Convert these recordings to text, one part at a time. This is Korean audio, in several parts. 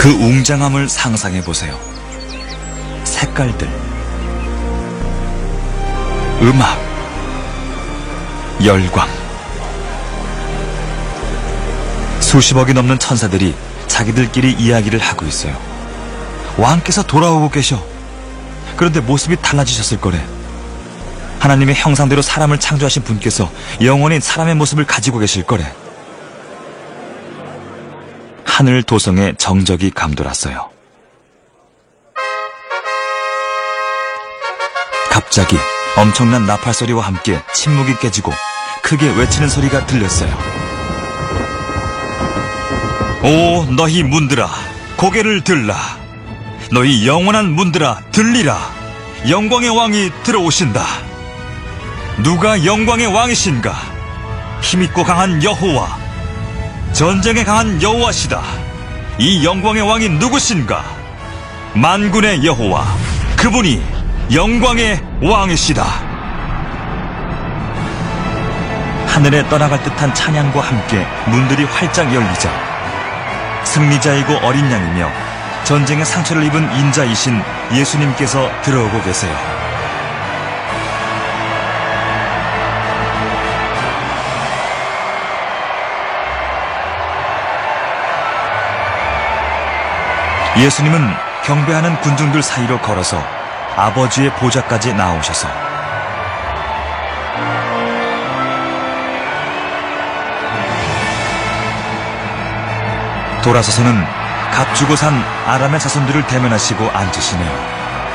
그 웅장함을 상상해 보세요. 색깔들, 음악, 열광. 수십억이 넘는 천사들이 자기들끼리 이야기를 하고 있어요. 왕께서 돌아오고 계셔. 그런데 모습이 달라지셨을 거래. 하나님의 형상대로 사람을 창조하신 분께서 영원히 사람의 모습을 가지고 계실 거래. 하늘 도성에 정적이 감돌았어요. 갑자기 엄청난 나팔 소리와 함께 침묵이 깨지고 크게 외치는 소리가 들렸어요. 오, 너희 문들아, 고개를 들라. 너희 영원한 문들아, 들리라. 영광의 왕이 들어오신다. 누가 영광의 왕이신가? 힘있고 강한 여호와, 전쟁에 강한 여호와시다. 이 영광의 왕이 누구신가? 만군의 여호와, 그분이 영광의 왕이시다. 하늘에 떠나갈 듯한 찬양과 함께 문들이 활짝 열리자 승리자이고 어린 양이며 전쟁의 상처를 입은 인자이신 예수님께서 들어오고 계세요. 예수님은 경배하는 군중들 사이로 걸어서 아버지의 보좌까지 나오셔서 돌아서서는 값주고 산 아람의 자손들을 대면하시고 앉으시네요.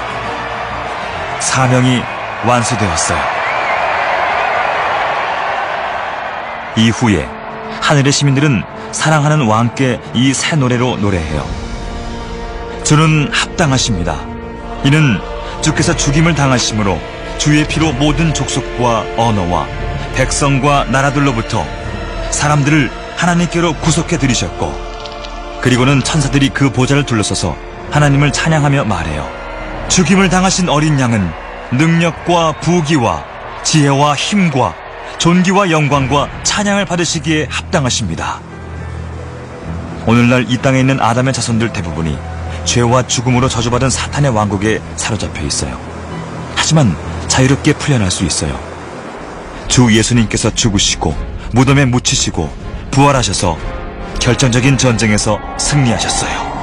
사명이 완수되었어요. 이후에 하늘의 시민들은 사랑하는 왕께 이 새 노래로 노래해요. 주는 합당하십니다. 이는 주께서 죽임을 당하심으로 주의 피로 모든 족속과 언어와 백성과 나라들로부터 사람들을 하나님께로 구속해 들이셨고, 그리고는 천사들이 그 보좌를 둘러서서 하나님을 찬양하며 말해요. 죽임을 당하신 어린 양은 능력과 부귀와 지혜와 힘과 존귀와 영광과 찬양을 받으시기에 합당하십니다. 오늘날 이 땅에 있는 아담의 자손들 대부분이 죄와 죽음으로 저주받은 사탄의 왕국에 사로잡혀 있어요. 하지만 자유롭게 풀려날 수 있어요. 주 예수님께서 죽으시고 무덤에 묻히시고 부활하셔서 결정적인 전쟁에서 승리하셨어요.